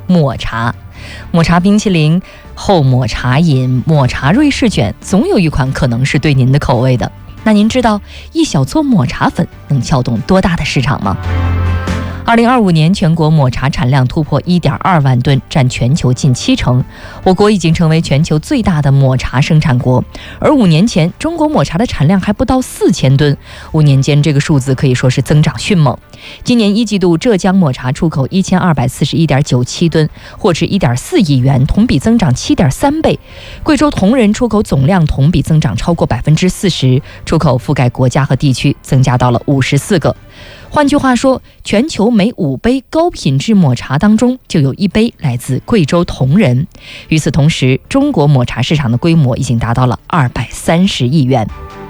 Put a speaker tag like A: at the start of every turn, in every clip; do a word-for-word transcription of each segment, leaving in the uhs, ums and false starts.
A: 抹茶。抹茶冰淇淋、厚抹茶饮、抹茶瑞士卷，总有一款可能是对您的口味的。那您知道一小撮抹茶粉能撬动多大的市场吗？二零二五年全国抹茶产量突破 一点二万吨，占全球近七成。我国已经成为全球最大的抹茶生产国，而五年前中国抹茶的产量还不到四千吨，五年间这个数字可以说是增长迅猛。今年一季度浙江抹茶出口一千二百四十一点九七吨，获值一点四亿元，同比增长七点三倍。贵州铜仁出口总量同比增长超过百分之四十，出口覆盖国家和地区增加到了五十四个。换句话说，全球每五杯高品质抹茶当中就有一杯来自贵州铜仁。与此同时，中国抹茶市场的规模已经达到了二百三十亿元。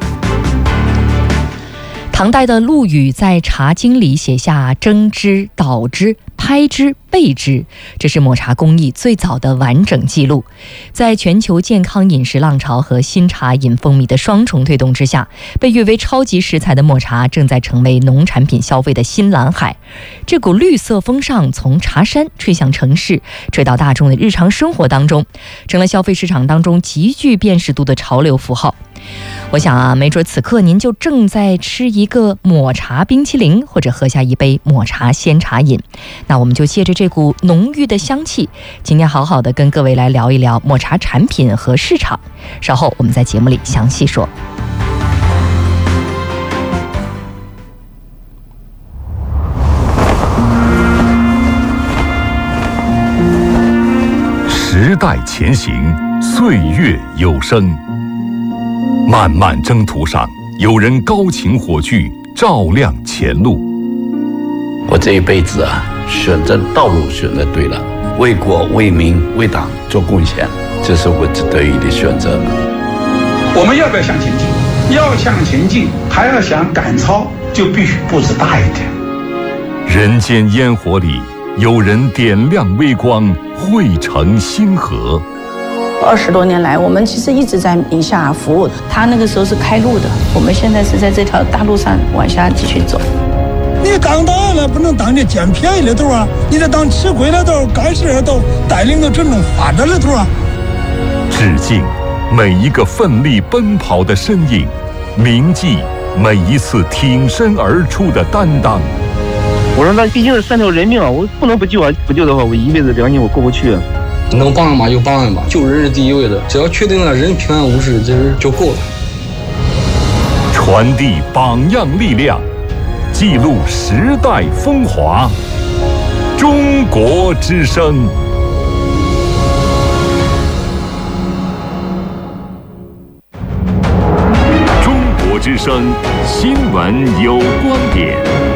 A: 唐代的陆羽在《茶经》里写下蒸汁、捣汁、拍汁、焙汁，这是抹茶工艺最早的完整记录。在全球健康饮食浪潮和新茶饮风靡的双重推动之下，被誉为超级食材的抹茶正在成为农产品消费的新蓝海。这股绿色风尚从茶山吹向城市，吹到大众的日常生活当中，成了消费市场当中极具辨识度的潮流符号。我想啊，没准此刻您就正在吃一个抹茶冰淇淋，或者喝下一杯抹茶鲜茶饮。那我们就借着这股浓郁的香气，今天好好的跟各位来聊一聊抹茶产品和市场。稍后我们在节目里详细说。
B: 时代前行，岁月有声。漫漫征途上，有人高擎火炬，照亮前路。
C: 我这一辈子啊，选择道路选择对了，为国为民为党做贡献，这是我得以的选择。
D: 我们要不要向前进？要向前进，还要想赶超，就必须步子大一点。
B: 人间烟火里，有人点亮微光，汇成星河。
E: 二十多年来，我们其实一直在宁夏服务。他那个时候是开路的，我们现在是在这条大路上往下继续走。
F: 你当党了，不能当这捡便宜的头啊！你得当吃亏的头、干事的头，带领着真正发展的头啊！
B: 致敬每一个奋力奔跑的身影，铭记每一次挺身而出的担当。
G: 我说那毕竟是三条人命啊，我不能不救啊！不救的话，我一辈子良心我过不去啊。
H: 能帮嘛就帮吧，救人是第一位的，只要确定了人平安无事，这人就够了。
B: 传递榜样力量，记录时代风华。中国之声。中国之声新闻有观点。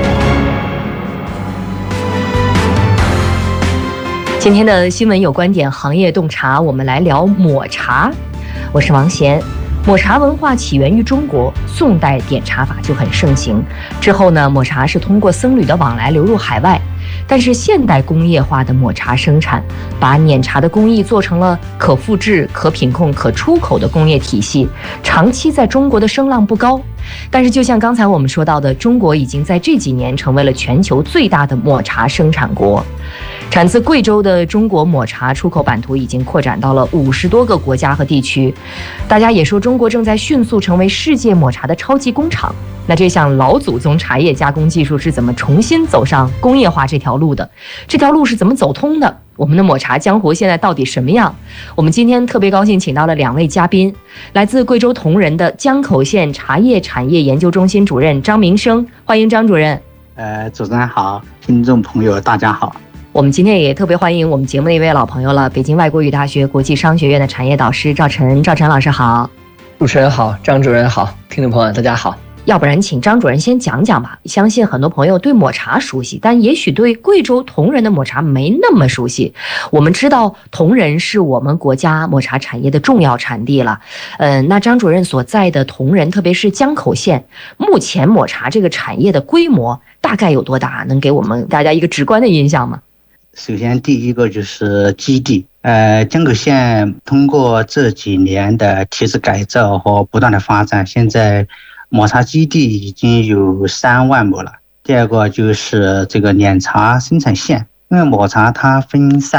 A: 今天的新闻有观点，行业洞察，我们来聊抹茶。我是王贤。抹茶文化起源于中国，宋代点茶法就很盛行。之后呢，抹茶是通过僧侣的往来流入海外。但是现代工业化的抹茶生产，把碾茶的工艺做成了可复制、可品控、可出口的工业体系，长期在中国的声浪不高。但是就像刚才我们说到的，中国已经在这几年成为了全球最大的抹茶生产国。产自贵州的中国抹茶出口版图已经扩展到了五十多个国家和地区。大家也说中国正在迅速成为世界抹茶的超级工厂。那这项老祖宗茶叶加工技术是怎么重新走上工业化这条路的？这条路是怎么走通的？我们的抹茶江湖现在到底什么样？我们今天特别高兴请到了两位嘉宾，来自贵州铜仁的江口县茶叶产业研究中心主任张明生，欢迎张主任。
I: 呃，主持人好，听众朋友大家好。
A: 我们今天也特别欢迎我们节目的一位老朋友了，北京外国语大学国际商学院的产业导师赵晨。赵晨老师好。
J: 主持人好，张主任好，听众朋友大家好。
A: 要不然请张主任先讲讲吧。相信很多朋友对抹茶熟悉，但也许对贵州铜仁的抹茶没那么熟悉。我们知道铜仁是我们国家抹茶产业的重要产地了。嗯、呃，那张主任所在的铜仁，特别是江口县，目前抹茶这个产业的规模大概有多大？能给我们大家一个直观的印象吗？
I: 首先第一个就是基地。呃，江口县通过这几年的体制改造和不断的发展，现在抹茶基地已经有三万亩了。第二个就是这个碾茶生产线，因为抹茶它分三